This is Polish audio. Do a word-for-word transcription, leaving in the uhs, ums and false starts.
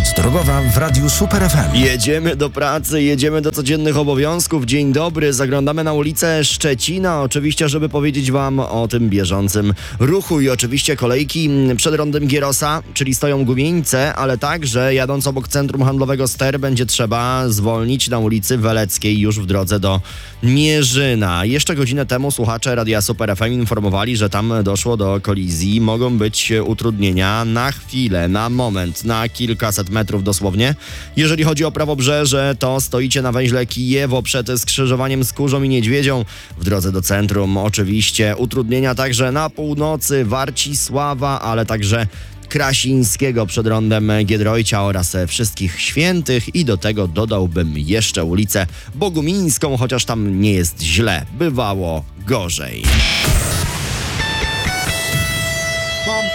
Pomoc drogowa w Radiu Super F M. Jedziemy do pracy, jedziemy do codziennych obowiązków. Dzień dobry, zaglądamy na ulicę Szczecina, oczywiście, żeby powiedzieć wam o tym bieżącym ruchu i oczywiście kolejki przed rondem Gierosa, czyli stoją gumieńce, ale także jadąc obok centrum handlowego Ster będzie trzeba zwolnić na ulicy Weleckiej już w drodze do Mierzyna. Jeszcze godzinę temu słuchacze Radia Super F M informowali, że tam doszło do kolizji. Mogą być utrudnienia na chwilę, na moment, na kilkaset metrów dosłownie. Jeżeli chodzi o Prawobrzeże, to stoicie na węźle Kijewo przed skrzyżowaniem z Kurzą i Niedźwiedzią. W drodze do centrum oczywiście utrudnienia także na północy Warcisława, ale także Krasińskiego przed rondem Giedroycia oraz Wszystkich Świętych i do tego dodałbym jeszcze ulicę Bogumińską, chociaż tam nie jest źle, bywało gorzej.